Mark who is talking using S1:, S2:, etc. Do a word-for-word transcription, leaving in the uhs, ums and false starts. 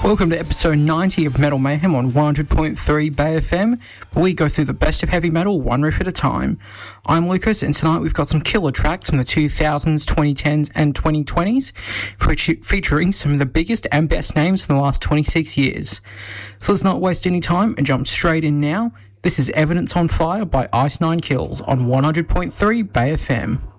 S1: Welcome to episode ninety of Metal Mayhem on one hundred point three Bay F M, where we go through the best of heavy metal one riff at a time. I'm Lucas, and tonight we've got some killer tracks from the two thousands, twenty tens and twenty twenties, featuring some of the biggest and best names from the last twenty-six years. So let's not waste any time and jump straight in now. This is Evidence on Fire by Ice Nine Kills on one hundred point three Bay F M.